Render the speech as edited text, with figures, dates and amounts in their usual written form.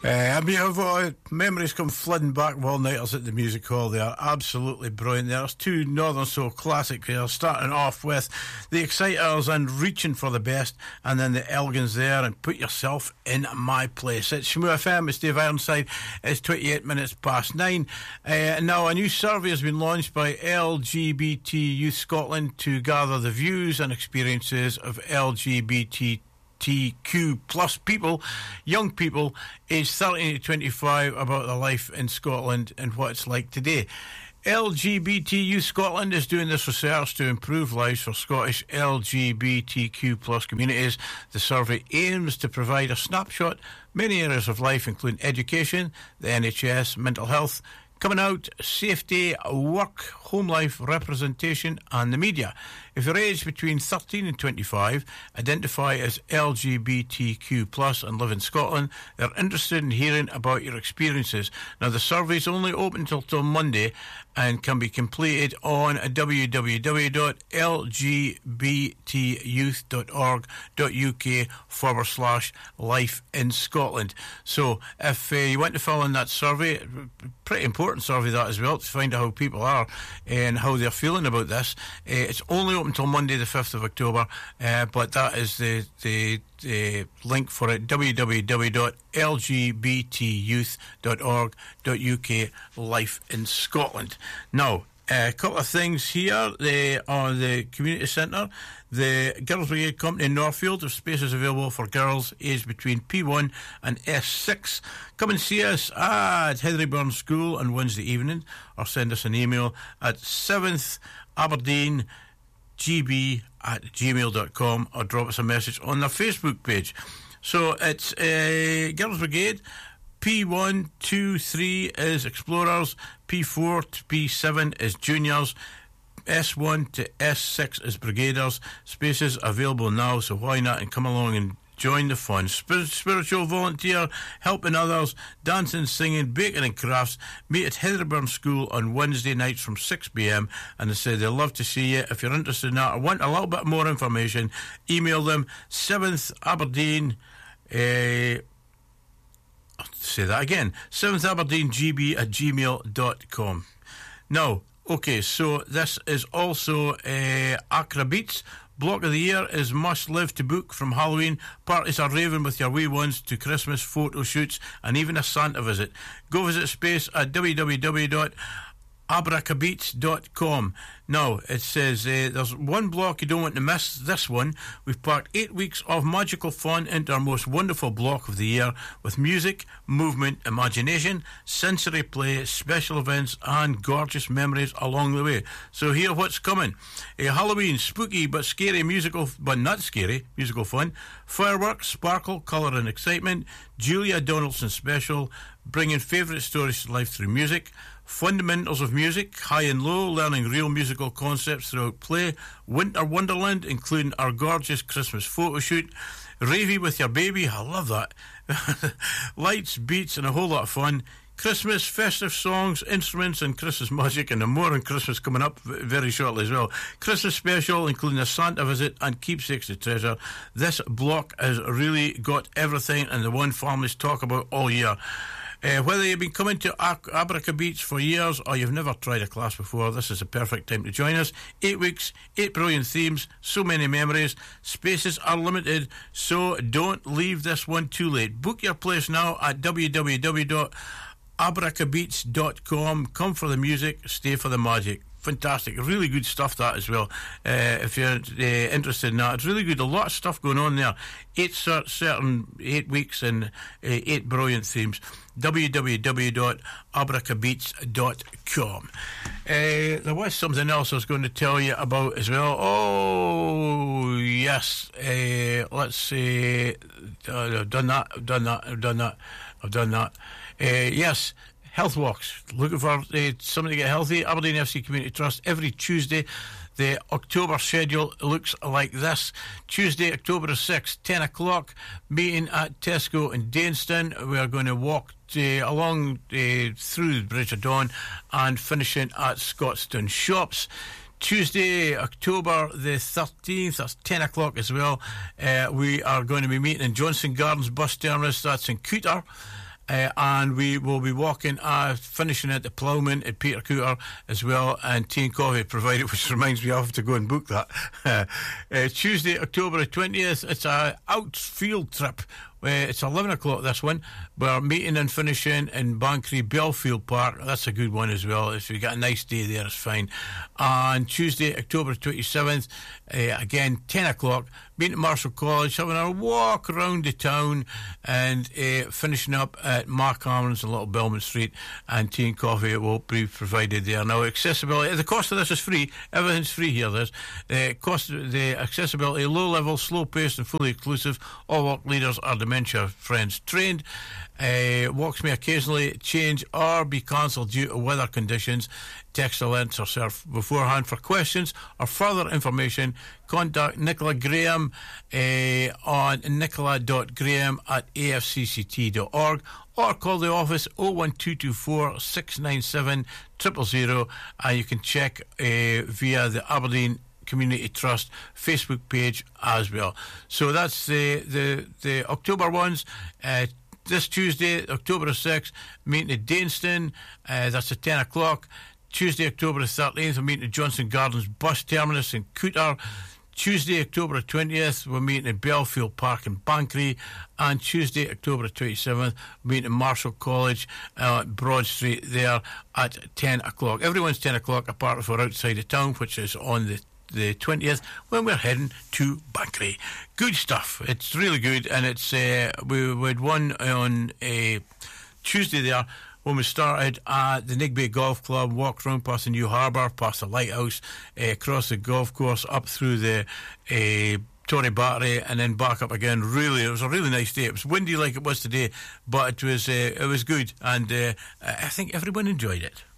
I mean, memories come flooding back. All-nighters at the Music Hall. They are absolutely brilliant. There's two Northern Soul classics here, starting off with the Exciters and Reaching for the Best, and then the Elgins there and Put Yourself in My Place. It's Shmoo FM, it's Dave Ironside. It's 28 minutes past 9. Now, a new survey has been launched by LGBT Youth Scotland to gather the views and experiences of LGBTQ plus people, young people aged 13 to 25, about their life in Scotland and what it's like today. LGBT Youth Scotland is doing this research to improve lives for Scottish LGBTQ plus communities. The survey aims to provide a snapshot many areas of life, including education, the NHS, mental health, coming out, safety, work, home life, representation and the media. If you're aged between 13 and 25, identify as LGBTQ+ and live in Scotland, they're interested in hearing about your experiences. Now, the survey is only open till Monday and can be completed on www.lgbtyouth.org.uk/life in Scotland. So if you want to fill in that survey, pretty important survey that as well, to find out how people are and how they're feeling about this. It's only open until Monday the 5th of October, but that is the link for it, www.lgbtyouth.org.uk/life in Scotland. Now, a couple of things here. They are the community centre. The Girls Brigade Company in Northfield have spaces available for girls aged between P1 and S6. Come and see us at Heatheryburn School on Wednesday evening, or send us an email at 7th Aberdeen gb@gmail.com, or drop us a message on their Facebook page. So it's Girls Brigade. P1 to 3 is Explorers, P4 to P7 is Juniors, S1 to S6 is Brigaders. Spaces available now, so why not, and come along and join the fun. Spiritual volunteer, helping others, dancing, singing, baking and crafts. Meet at Heatheryburn School on Wednesday nights from 6 p.m. and they say they'd love to see you. If you're interested in that or want a little bit more information, email them 7th Aberdeen I'll say that again, 7th Aberdeen GB@gmail.com. Now, okay, so this is also Accra Beats. Block of the year is Must Live to Book from Halloween. Parties are raving with your wee ones to Christmas photo shoots and even a Santa visit. Go visit space at www.abracabeats.com. Now, it says there's one block you don't want to miss, this one. We've packed 8 weeks of magical fun into our most wonderful block of the year, with music, movement, imagination, sensory play, special events and gorgeous memories along the way. So hear what's coming. Halloween, spooky but scary musical, but not scary, musical fun. Fireworks, sparkle, colour and excitement. Julia Donaldson special, bringing favourite stories to life through music. Fundamentals of music, high and low, learning real musical concepts throughout play. Winter Wonderland, including our gorgeous Christmas photo shoot. Ravey with your baby, I love that. Lights, beats and a whole lot of fun. Christmas, festive songs, instruments and Christmas magic, and more on Christmas coming up very shortly as well. Christmas special, including a Santa visit and keepsakes to treasure. This block has really got everything and the one families talk about all year. Whether you've been coming to Abraca Beats for years or you've never tried a class before, this is the perfect time to join us. 8 weeks, 8 brilliant themes, so many memories. Spaces are limited, so don't leave this one too late. Book your place now at www.abracabeats.com. Come for the music, stay for the magic. Fantastic, really good stuff that as well. If you're interested in that, it's really good. A lot of stuff going on there. 8 weeks and 8 brilliant themes. www.abracabeats.com. There was something else I was going to tell you about as well. Oh yes, let's see. I've done that. Yes. Health walks, looking for somebody to get healthy. Aberdeen FC Community Trust every Tuesday. The October schedule looks like this. Tuesday, October the 6th, 10 o'clock, meeting at Tesco in Dainston. We are going to walk along through the Bridge of Dawn and finishing at Scotstoun Shops. Tuesday, October the 13th, that's 10 o'clock as well. We are going to be meeting in Johnson Gardens bus terminus, that's in Cooter. and we will be walking, finishing at the Ploughman at Peter Cooter as well, and tea and coffee provided, which reminds me I have to go and book that. Tuesday, October the 20th, it's a outfield trip. It's 11 o'clock, this one. We're meeting and finishing in Banchory Belfield Park. That's a good one as well. If you got a nice day there, it's fine. On Tuesday, October 27th, again, 10 o'clock, meeting at Marshall College, having a walk around the town, and finishing up at Mark Cameron's in Little Belmont Street, and tea and coffee will be provided there. Now, accessibility, the cost of this is free. Everything's free here. The accessibility, low level, slow paced, and fully inclusive. All work leaders are dementia friends trained. Walks may occasionally change or be cancelled due to weather conditions. Text alerts are served beforehand. For questions or further information, contact Nicola Graham on nicola.graham@afcct.org, or call the office 01224 697 000, and you can check via the Aberdeen Community Trust Facebook page as well. So that's the October ones. This Tuesday, October 6th, meeting at Dainston. That's at 10 o'clock. Tuesday, October 13th, we're meeting at Johnson Gardens Bus Terminus in Cooter. Tuesday, October 20th, we're meeting at Belfield Park in Banchory. And Tuesday, October 27th, we're meeting at Marshall College, Broad Street there at 10 o'clock. Everyone's 10 o'clock apart if we're outside of town, which is on the 20th, when we're heading to Banchory. Good stuff. It's really good, and it's we had one on Tuesday there when we started at the Nigby Golf Club, walked round past the New Harbour, past the lighthouse, across the golf course, up through the Torrey Battery, and then back up again. Really, it was a really nice day. It was windy like it was today, but it was good, and I think everyone enjoyed it.